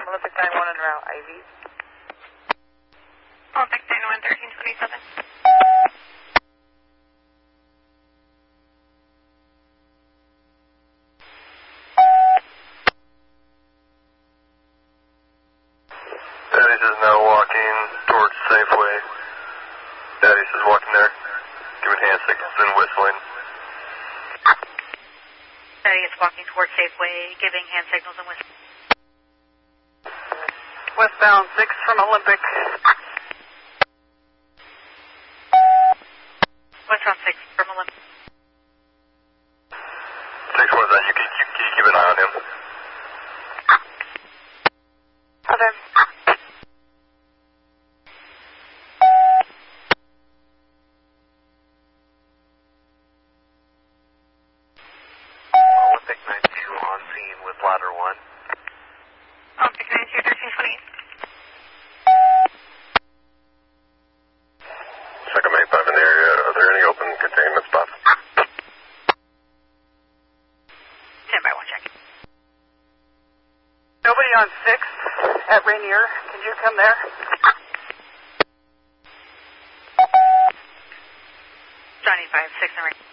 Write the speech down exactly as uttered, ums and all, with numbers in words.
Olympic nine one en route, I V. Olympic nine one, thirteen twenty-seven. Daddy's is now walking towards Safeway. Daddy's is walking there, giving hand signals and whistling. Daddy is walking towards Safeway, giving hand signals and whistling. Westbound six from Olympic. Westbound six from Olympic. six one, that you can, you can keep an eye on him. Okay. Olympic nine two on scene with ladder one. Olympic nine two, thirteen twenty-eight. Second main five in the area. Are there any open containment spots? ten by one check. Nobody on six at Rainier. Can you come there? Johnny five, six and Rainier.